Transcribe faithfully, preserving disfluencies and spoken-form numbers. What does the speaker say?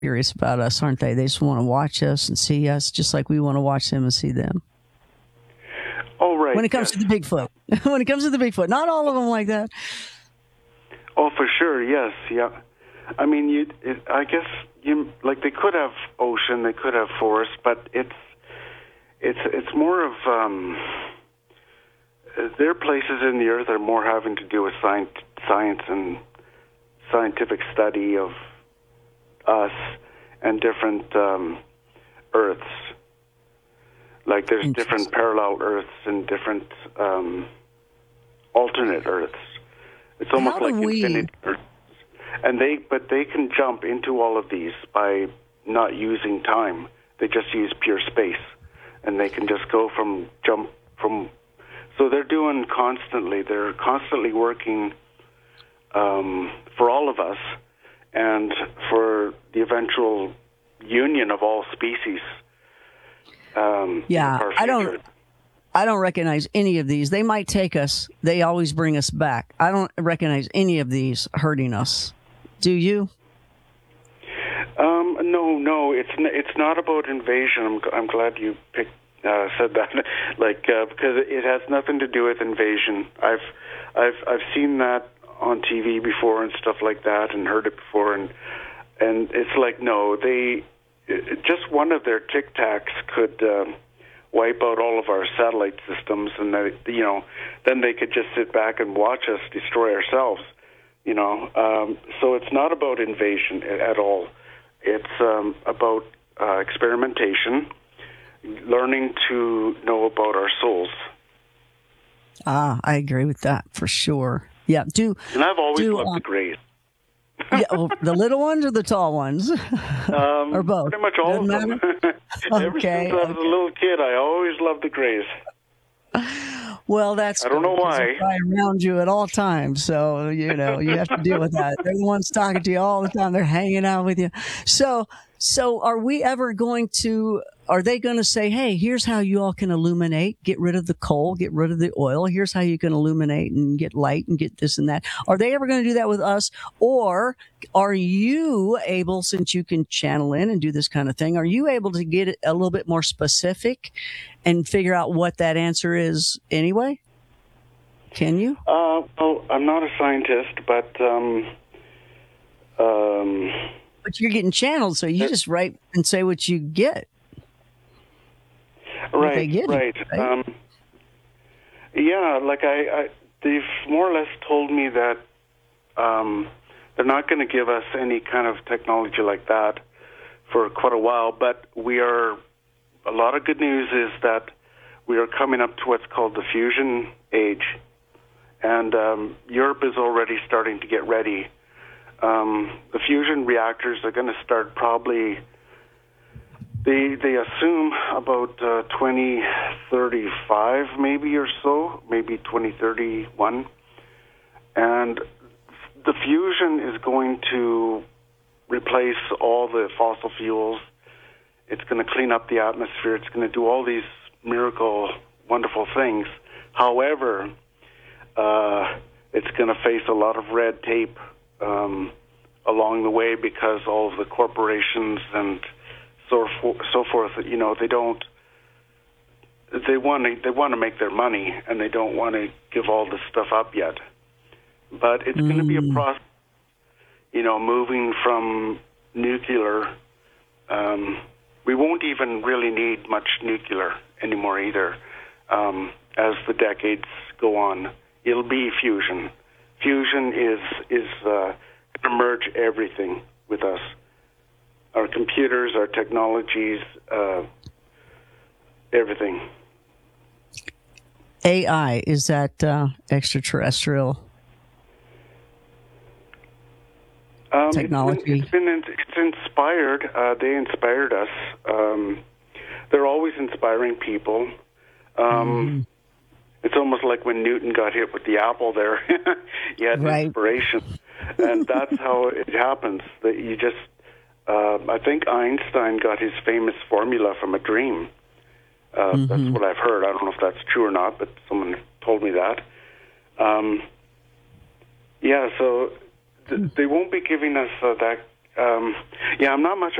curious about us, aren't they? They just want to watch us and see us, just like we want to watch them and see them. Oh, right. When it comes yes. to the Bigfoot. When it comes to the Bigfoot. Not all of them like that. Oh, for sure, yes, yeah. I mean, you. It, I guess, you like, they could have ocean, they could have forest, but it's it's it's more of... Um, their places in the earth are more having to do with science, science and scientific study of us and different um, Earths. Like there's different parallel Earths and different um, alternate Earths. It's almost How like do we... infinite Earths. And they, but they can jump into all of these by not using time. They just use pure space, and they can just go from jump from. So they're doing constantly. They're constantly working um, for all of us, and for the eventual union of all species. Um, yeah, I don't. I don't recognize any of these. They might take us. They always bring us back. I don't recognize any of these hurting us. Do you? Um, no, no. It's n- it's not about invasion. I'm, I'm glad you picked, uh, said that. like uh, because it has nothing to do with invasion. I've I've I've seen that on T V before and stuff like that, and heard it before, and and it's like no, they it, just one of their tic tacs could. Um, wipe out all of our satellite systems, and they, you know, then they could just sit back and watch us destroy ourselves, you know. Um, so it's not about invasion at all. It's um, about uh, experimentation, learning to know about our souls. Ah, I agree with that for sure. Yeah, do. And I've always do, loved um, the Greys. yeah, well, the little ones or the tall ones, um, or both? Pretty much all Doesn't of them. Ever okay, since I was okay. a little kid, I always loved the Greys. Well, that's I don't know why. They're probably around you at all times, so you know you have to deal with that. They're the ones talking to you all the time. They're hanging out with you. So, so are we ever going to? Are they going to say, "Hey, here's how you all can illuminate. Get rid of the coal. Get rid of the oil. Here's how you can illuminate and get light and get this and that." Are they ever going to do that with us, or are you able, since you can channel in and do this kind of thing, are you able to get it a little bit more specific and figure out what that answer is anyway? Can you? Uh, well, I'm not a scientist, but um, um, but you're getting channeled, so you just write and say what you get. Right, they get right. It, right? Um, yeah, like I, I, they've more or less told me that um, they're not going to give us any kind of technology like that for quite a while, but we are, a lot of good news is that we are coming up to what's called the fusion age, and um, Europe is already starting to get ready. Um, the fusion reactors are going to start probably, they they assume about uh, twenty thirty-five maybe or so, maybe twenty thirty-one. And the fusion is going to replace all the fossil fuels. It's going to clean up the atmosphere. It's going to do all these miracle, wonderful things. However, uh, it's going to face a lot of red tape um, along the way because all of the corporations and so for, so forth. You know, they don't. They want to. They want to make their money, and they don't want to give all this stuff up yet. But it's mm. going to be a process. You know, moving from nuclear. Um, we won't even really need much nuclear anymore either. Um, as the decades go on, it'll be fusion. Fusion is is uh, going to merge everything with us. Our computers, our technologies, uh, everything. A I, is that uh, extraterrestrial um, technology? It's been, it's been it's inspired. Uh, they inspired us. Um, they're always inspiring people. Um, mm. It's almost like when Newton got hit with the apple there. He had right. inspiration. And that's how it happens. That you just, uh, I think Einstein got his famous formula from a dream. Uh, mm-hmm. That's what I've heard. I don't know if that's true or not, but someone told me that. Um, yeah, so th- they won't be giving us uh, that um, yeah, I'm not much